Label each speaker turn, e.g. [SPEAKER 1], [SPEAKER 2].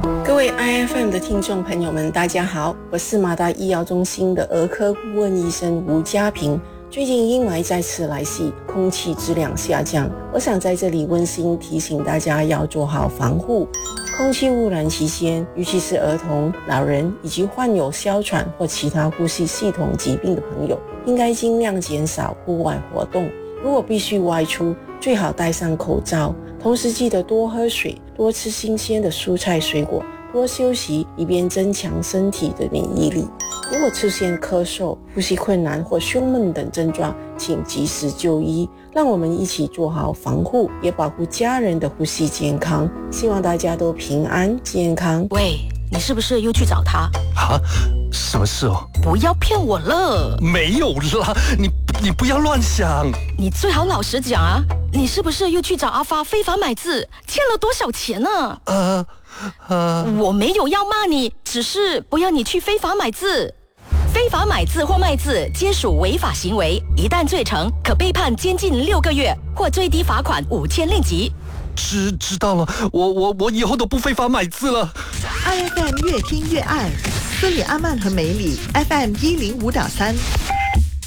[SPEAKER 1] 各位 IFM 的听众朋友们，大家好，我是马大医药中心的儿科顾问医生吴家平。最近阴霾再次来袭，空气质量下降，我想在这里温馨提醒大家要做好防护。空气污染期间，尤其是儿童、老人以及患有哮喘或其他呼吸系统疾病的朋友，应该尽量减少户外活动。如果必须外出，最好戴上口罩，同时记得多喝水，多吃新鲜的蔬菜水果，多休息，以便增强身体的免疫力。如果出现咳嗽、呼吸困难或胸闷等症状，请及时就医。让我们一起做好防护，也保护家人的呼吸健康。希望大家都平安健康。
[SPEAKER 2] 喂，你是不是又去找他？
[SPEAKER 3] 啊？什么事哦？
[SPEAKER 2] 不要骗我了！
[SPEAKER 3] 没有啦，你不要乱想。
[SPEAKER 2] 你最好老实讲啊！你是不是又去找阿发非法买字，欠了多少钱呢？我没有要骂你，只是不要你去非法买字。非法买字或卖字皆属违法行为，一旦罪成，可被判监禁6个月或最低罚款5000令吉。
[SPEAKER 3] 知道了，我以后都不非法买字了。
[SPEAKER 4] IFM 越听越爱，斯里阿曼和梅里 FM 105.3。